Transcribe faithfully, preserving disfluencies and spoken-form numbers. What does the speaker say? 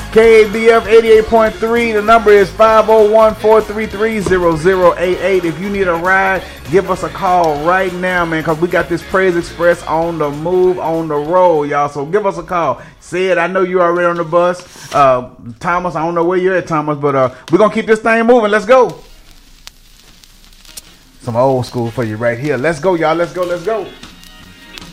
K A B F eighty-eight point three. The number is five oh one, four three three, zero zero eight eight. If you need a ride, give us a call right now, man, because we got this Praise Express on the move, on the road, y'all. So give us a call. Sid, I know you're already on the bus. Uh, Thomas, I don't know where you're at, Thomas, but uh, we're going to keep this thing moving. Let's go. Some old school for you right here. Let's go, y'all. Let's go. Let's go.